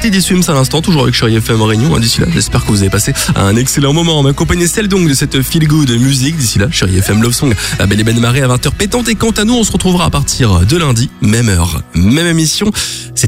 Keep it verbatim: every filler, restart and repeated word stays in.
Lady Swims à l'instant, toujours avec Chérie F M Réunion. D'ici là, j'espère que vous avez passé un excellent moment. M'accompagner celle donc de cette feel good musique. D'ici là, Chérie F M Love Song, la belle et belle marée à vingt heures pétante. Et quant à nous, on se retrouvera à partir de lundi, même heure, même émission. C'est